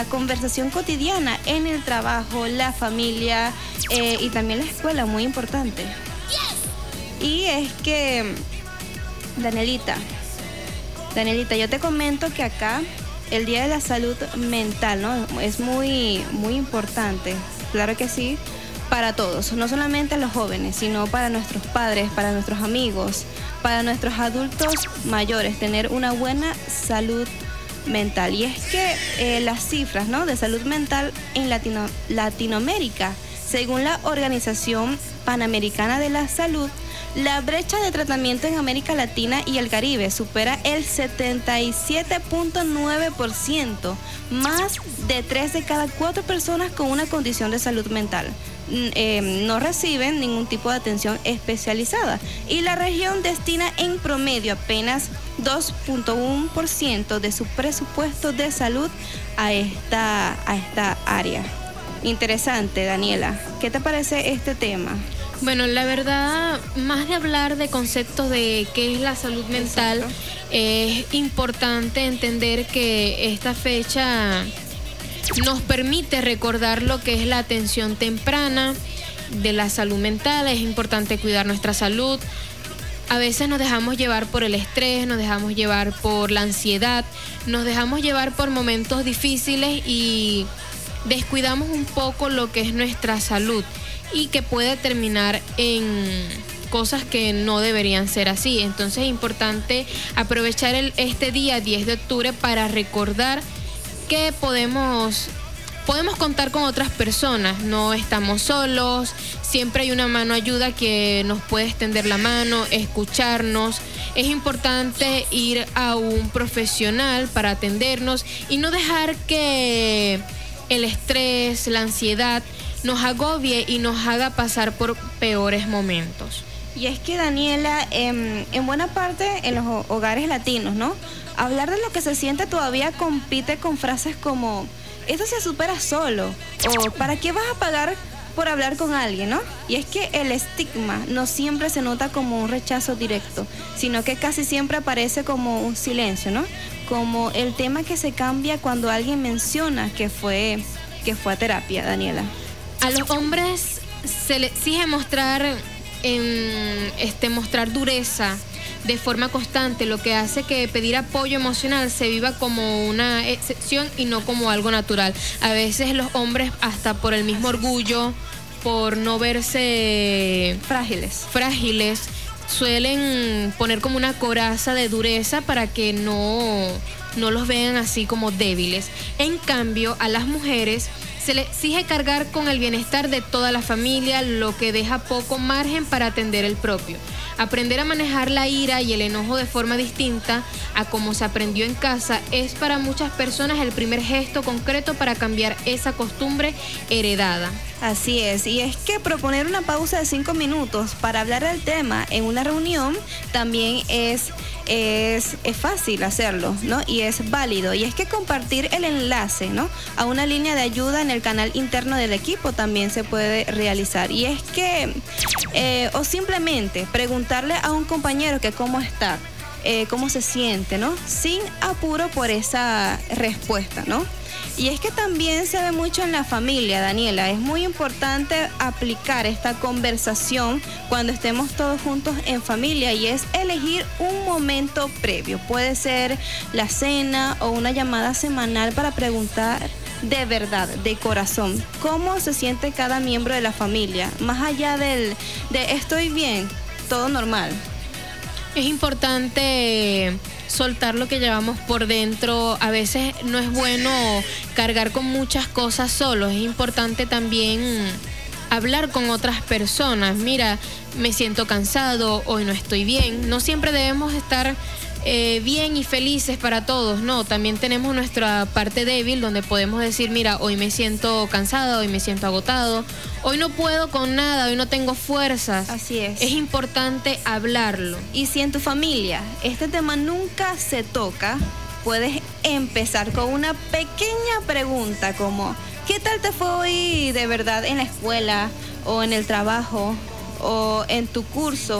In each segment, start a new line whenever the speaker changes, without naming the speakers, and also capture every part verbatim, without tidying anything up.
la conversación cotidiana en el trabajo, la familia eh, y también la escuela, muy importante. Y es que, Danielita, Danielita, yo te comento que acá el Día de la Salud Mental, ¿no? Es muy, muy importante, claro que sí, para todos, no solamente los jóvenes, sino para nuestros padres, para nuestros amigos, para nuestros adultos mayores, tener una buena salud mental. Y es que eh, las cifras, ¿no?, de salud mental en Latino, Latinoamérica, según la Organización Panamericana de la Salud, la brecha de tratamiento en América Latina y el Caribe supera el setenta y siete punto nueve por ciento, más de tres de cada cuatro personas con una condición de salud mental eh, no reciben ningún tipo de atención especializada, y la región destina en promedio apenas dos punto uno por ciento de su presupuesto de salud a esta, a esta área. Interesante, Daniela. ¿Qué te parece este tema?
Bueno, la verdad, más de hablar de conceptos de qué es la salud mental, exacto, es importante entender que esta fecha nos permite recordar lo que es la atención temprana de la salud mental. Es importante cuidar nuestra salud. A veces nos dejamos llevar por el estrés, nos dejamos llevar por la ansiedad, nos dejamos llevar por momentos difíciles y descuidamos un poco lo que es nuestra salud, y que puede terminar en cosas que no deberían ser así. Entonces es importante aprovechar el, este día diez de octubre para recordar que podemos, podemos contar con otras personas, no estamos solos, siempre hay una mano ayuda que nos puede extender la mano, escucharnos. Es importante ir a un profesional para atendernos y no dejar que el estrés, la ansiedad nos agobie y nos haga pasar por peores momentos.
Y es que, Daniela, en, en buena parte en los hogares latinos, ¿no?, hablar de lo que se siente todavía compite con frases como "esto se supera solo" o "¿para qué vas a pagar por hablar con alguien?", ¿no? Y es que el estigma no siempre se nota como un rechazo directo, sino que casi siempre aparece como un silencio, ¿no? Como el tema que se cambia cuando alguien menciona que fue, que fue a terapia, Daniela.
A los hombres se les exige mostrar, en, este, mostrar dureza de forma constante, lo que hace que pedir apoyo emocional se viva como una excepción y no como algo natural. A veces los hombres, hasta por el mismo orgullo, por no verse
frágiles,
frágiles suelen poner como una coraza de dureza para que no, no los vean así como débiles. En cambio, a las mujeres se le exige cargar con el bienestar de toda la familia, lo que deja poco margen para atender el propio. Aprender a manejar la ira y el enojo de forma distinta a como se aprendió en casa es para muchas personas el primer gesto concreto para cambiar esa costumbre heredada.
Así es, y es que proponer una pausa de cinco minutos para hablar del tema en una reunión también es, es, es fácil hacerlo, ¿no? Y es válido. Y es que compartir el enlace, ¿no?, a una línea de ayuda en el canal interno del equipo también se puede realizar. Y es que, eh, o simplemente preguntarle a un compañero que cómo está, eh, cómo se siente, ¿no?, sin apuro por esa respuesta, ¿no? Y es que también se ve mucho en la familia, Daniela. Es muy importante aplicar esta conversación cuando estemos todos juntos en familia, y es elegir un momento previo. Puede ser la cena o una llamada semanal para preguntar de verdad, de corazón, cómo se siente cada miembro de la familia, más allá del de estoy bien, todo normal.
Es importante soltar lo que llevamos por dentro. A veces no es bueno cargar con muchas cosas solos. Es importante también hablar con otras personas. Mira, me siento cansado, hoy no estoy bien. No siempre debemos estar eh, bien y felices para todos, no. También tenemos nuestra parte débil donde podemos decir, mira, hoy me siento cansado, hoy me siento agotado, hoy no puedo con nada, hoy no tengo fuerzas.
Así es.
Es importante hablarlo.
Y si en tu familia este tema nunca se toca, puedes empezar con una pequeña pregunta como ¿qué tal te fue hoy de verdad en la escuela o en el trabajo o en tu curso?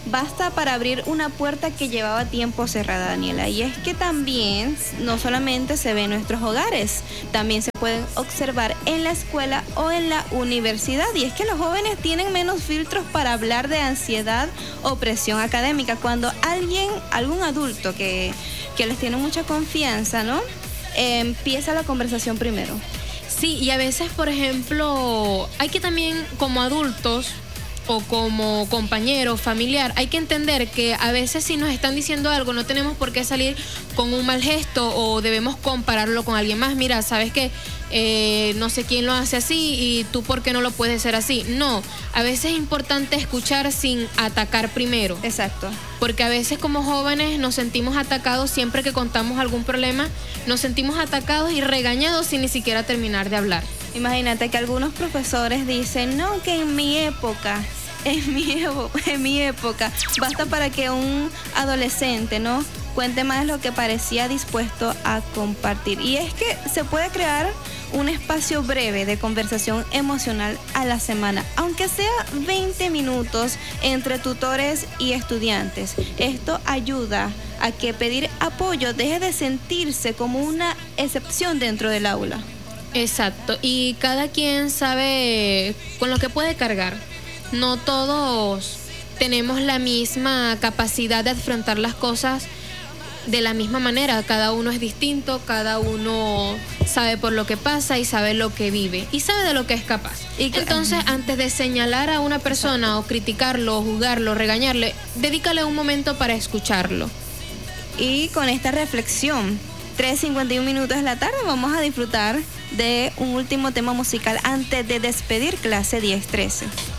basta para abrir una puerta que llevaba tiempo cerrada, Daniela. Y es que también no solamente se ve en nuestros hogares, también se pueden observar en la escuela o en la universidad. Y es que los jóvenes tienen menos filtros para hablar de ansiedad o presión académica. Cuando alguien, algún adulto que, que les tiene mucha confianza, ¿no? Eh, empieza la conversación primero.
Sí, y a veces, por ejemplo, hay que también como adultos o como compañero, familiar, hay que entender que a veces si nos están diciendo algo no tenemos por qué salir con un mal gesto o debemos compararlo con alguien más. Mira, sabes que eh, no sé quién lo hace así y tú por qué no lo puedes hacer así. No, a veces es importante escuchar sin atacar primero.
Exacto.
Porque a veces como jóvenes nos sentimos atacados siempre que contamos algún problema, nos sentimos atacados y regañados sin ni siquiera terminar de hablar.
Imagínate que algunos profesores dicen, no, que en mi época, en mi, evo, en mi época, basta para que un adolescente, ¿no?, cuente más lo que parecía dispuesto a compartir. Y es que se puede crear un espacio breve de conversación emocional a la semana, aunque sea veinte minutos entre tutores y estudiantes. Esto ayuda a que pedir apoyo deje de sentirse como una excepción dentro del aula.
Exacto, y cada quien sabe con lo que puede cargar. No todos tenemos la misma capacidad de afrontar las cosas de la misma manera. Cada uno es distinto, cada uno sabe por lo que pasa y sabe lo que vive y sabe de lo que es capaz. Y entonces, antes de señalar a una persona o criticarlo, o juzgarlo, regañarle, dedícale un momento para escucharlo.
Y con esta reflexión, tres cincuenta y un minutos de la tarde, vamos a disfrutar de un último tema musical antes de despedir clase diez trece.